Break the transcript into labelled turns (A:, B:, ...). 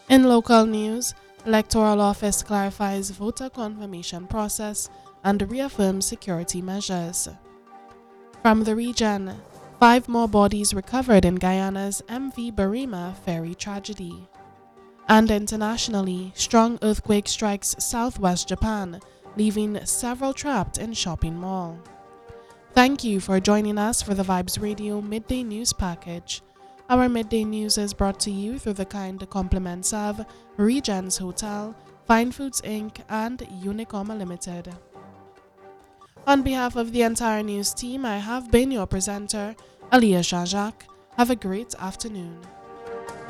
A: In local news, Electoral Office clarifies voter confirmation process and reaffirms security measures. From the region, 5 more bodies recovered in Guyana's MV Barima ferry tragedy. And internationally, strong earthquake strikes southwest Japan, leaving several trapped in shopping mall. Thank you for joining us for the Vibes Radio Midday News Package. Our midday news is brought to you through the kind compliments of Regents Hotel, Fine Foods Inc., and Unicoma Limited. On behalf of the entire news team, I have been your presenter, Aliyah Shajak. Have a great afternoon.